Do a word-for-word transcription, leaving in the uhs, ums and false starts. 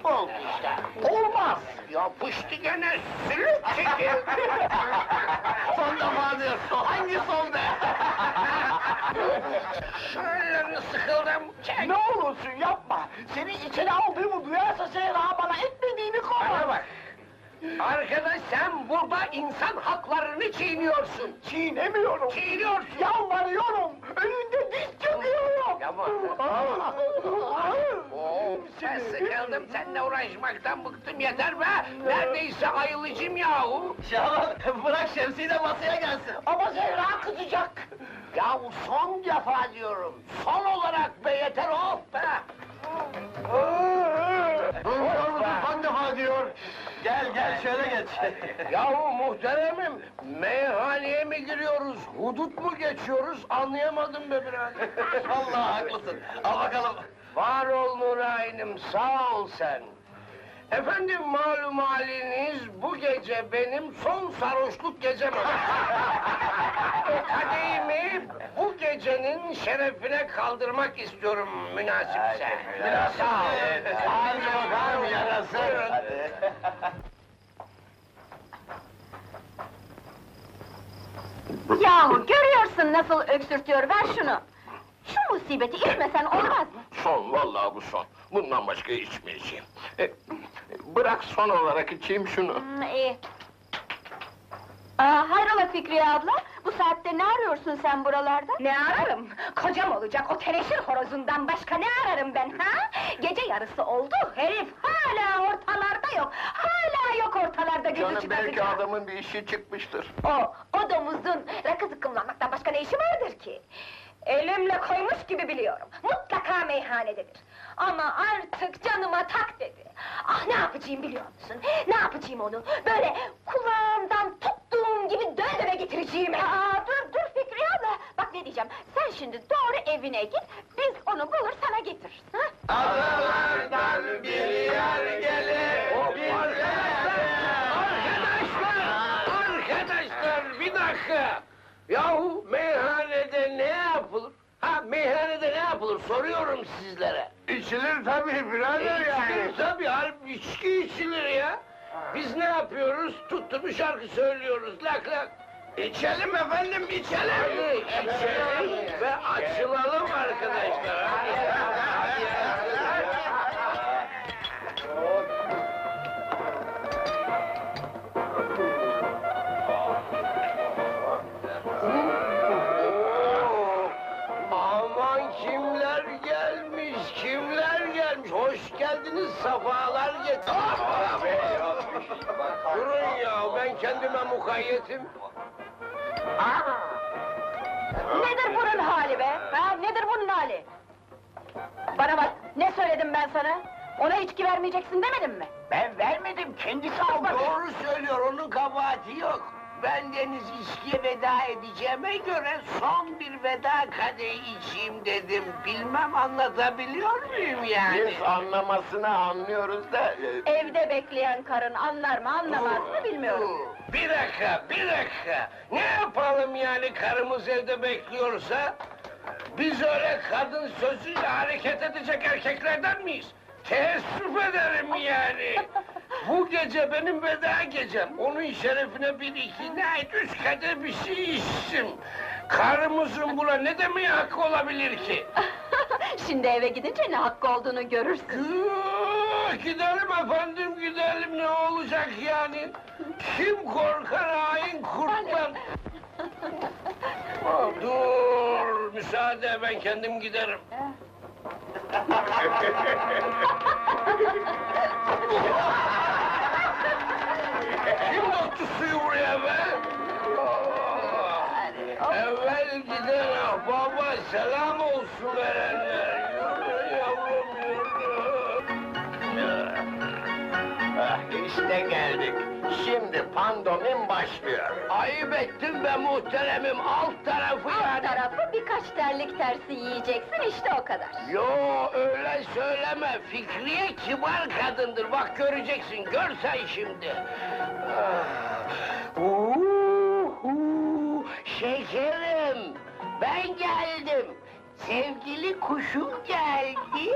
mı oldu işte? Olmaz! Yapıştı gene, sülük çekil! Son defa diyor, hangi son be? Şuralarını sıkıldım, çek! Ne olursun yapma! Seni içeri aldığımı duyarsa Zehra bana etmediğini Bana kovar! bak! Arkadaş sen burada insan haklarını çiğniyorsun! Çiğnemiyorum! Çiğniyorsun! Yalvarıyorum! Önünde diz çöküyorum! Yapma! Oo, ben sıkıldım, seninle uğraşmaktan bıktım, yeter be! Neredeyse ayılacağım yahu! Şaban, bırak şemsiyi de masaya gelsin! Ama Zehra kızacak! Yahu son defa diyorum, son olarak be, yeter of be! Son defa diyor! Gel gel şöyle geç! Yahu muhteremim, meyhaneye mi giriyoruz, hudut mu geçiyoruz, anlayamadım be birader! Vallahi haklısın! Al bakalım! Var ol Nurayin'im, sağ ol sen! Efendim malum haliniz, bu gece benim son sarhoşluk gecem olacak. Kadehimi bu gecenin şerefine kaldırmak istiyorum münasipse. Sağ ol. Hadi bakalım yarasın! Yahu görüyorsun nasıl öksürtüyor, ver şunu! Şu musibeti içmesen olmaz! Son, vallahi bu son. Bundan başka içmeyeceğim. E, bırak son olarak içeyim şunu. Hmm, iyi. Aa, hayrola Fikriye abla, bu saatte ne arıyorsun sen buralarda? Ne ararım? Kocam olacak o teneşir horozundan başka ne ararım ben ha? Gece yarısı oldu, herif hala ortalarda yok! Hala yok ortalarda gözü Canım belki çıkacak! adamın bir işi çıkmıştır. O, o domuzun rakı zıkkımlamaktan başka ne işi vardır ki? Elimle koymuş gibi biliyorum, mutlaka meyhanededir! Ama artık canıma tak dedi! Ah ne yapacağım biliyor musun? Ne yapacağım onu? Böyle kulağımdan tuttuğum gibi döne döne getireceğim! Aa, dur dur Fikriye abla, bak ne diyeceğim, sen şimdi doğru evine git, biz onu bulur sana getiririz, ha? Adalardan bir yer gelir! Arkadaşlar! Arkadaşlar bir dakika! Yahu meyhanede ne yapılır? Ha meyhanede ne yapılır soruyorum sizlere. İçilir tabii birader İçilir tabii, harbi içki içilir ya. Biz ne yapıyoruz? Tuttuğumuz şarkı söylüyoruz, lak lak. İçelim efendim, içelim! Hadi içelim ve açılalım arkadaşlar. Hadi. Oo, aman kimler gelmiş, kimler gelmiş. Hoş geldiniz, safalar getirdiniz. Durun ya, ben kendime mukayyetim. Nedir bunun hali be? Ha, nedir bunun hali? Bana bak, ne söyledim ben sana? Ona içki vermeyeceksin demedim mi? Ben vermedim, kendisi aldı! Doğru söylüyor, onun kabahati yok. Ben deniz içkiye veda edeceğime göre son bir veda kadehi içeyim dedim. Bilmem anlatabiliyor muyum yani? Biz anlamasını anlıyoruz da... e, Evde bekleyen karın anlar mı anlamaz mı bilmiyorum. Bir dakika, bir dakika! Ne yapalım yani karımız evde bekliyorsa? Biz öyle kadın sözüyle hareket edecek erkeklerden miyiz? Teessüf ederim yani! Bu gece benim veda gecem. Onun şerefine bir iki, nihayet üç kadeh bir şey içsin. Karımızın buna ne demeye hakkı olabilir ki? Şimdi eve gidince ne hakkı olduğunu görürsün. Gıh, gidelim efendim, gidelim, ne olacak yani? Kim korkar hain kurttan? Aa, dur, müsaade, ben kendim giderim. Kim döktü suyu buraya be? Aa, evvel giden ahbaba selam olsun verenler. Yürü yavrum, yürü. ah, işte geldik. Şimdi pandomim başlıyor. Ayıp ettin be muhteremim, alt tarafı Alt yani. tarafı birkaç terlik tersi yiyeceksin, işte o kadar. Yo, öyle söyleme, Fikriye kibar kadındır, bak göreceksin, gör sen şimdi. Ah, uhu, şekerim, ben geldim. Sevgili kuşum geldi.